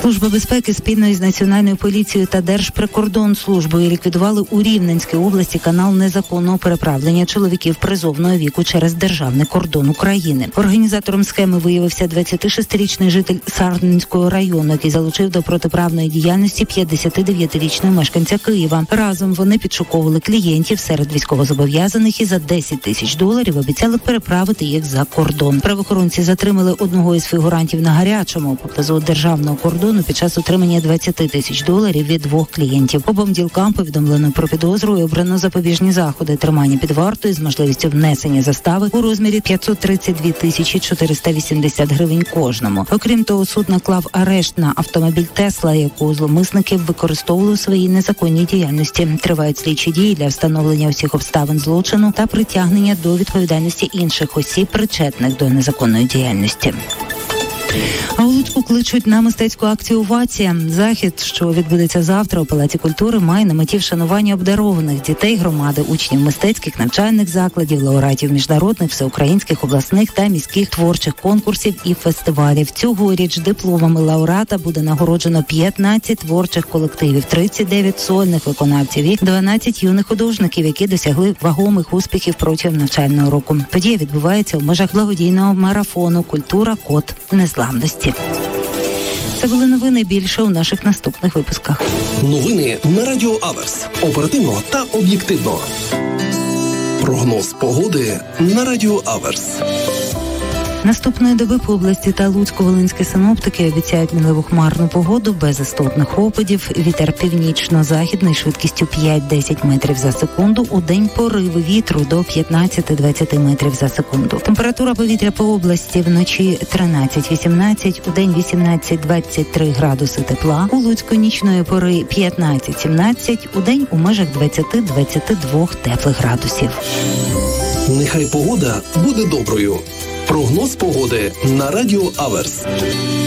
Служба безпеки спільно із Національною поліцією та Держприкордонслужбою ліквідували у Рівненській області канал незаконного переправлення чоловіків призовного віку через державний кордон України. Організатором схеми виявився 26-річний житель Сарненського району, який залучив до протиправної діяльності 59-річного мешканця Києва. Разом вони підшуковували клієнтів серед військовозобов'язаних і за $10 000 обіцяли переправити їх за кордон. Правоохоронці затримали одного із фігурантів на гарячому поблизу державного кордону під час отримання $20 000 від 2 клієнтів. Обом ділкам повідомлено про підозру і обрано запобіжні заходи: тримання під вартою з можливістю внесення застави у розмірі 532 480 гривень кожному. Окрім того, суд наклав арешт на автомобіль Тесла, яку зловмисники використовували у своїй незаконній діяльності. Тривають слідчі дії для встановлення усіх обставин злочину та притягнення до відповідальності інших осіб, причетних до незаконної діяльності. А у Луцьку кличуть на мистецьку акцію «Овація». Захід, що відбудеться завтра у Палаці культури, має на меті вшанування обдарованих дітей громади, учнів мистецьких навчальних закладів, лауреатів міжнародних, всеукраїнських, обласних та міських творчих конкурсів і фестивалів. Цьогоріч дипломами лауреата буде нагороджено 15 творчих колективів, 39 сольних виконавців і 12 юних художників, які досягли вагомих успіхів протягом навчального року. Подія відбувається у межах благодійного марафону «Культура. Код незламності». Це були новини. Більше у наших наступних випусках. Новини на Радіо Аверс. Оперативно та об'єктивно. Прогноз погоди на Радіо Аверс. Наступної доби по області та Луцько-Волинські синоптики обіцяють мінливу хмарну погоду без істотних опадів. Вітер північно-західний швидкістю 5-10 метрів за секунду. У день пориви вітру до 15-20 метрів за секунду. Температура повітря по області вночі 13-18, у день 18-23 градуси тепла. У Луцьку нічної пори 15-17, у день у межах 20-22 теплих градусів. Нехай погода буде доброю. Прогноз погоди на Радіо Аверс.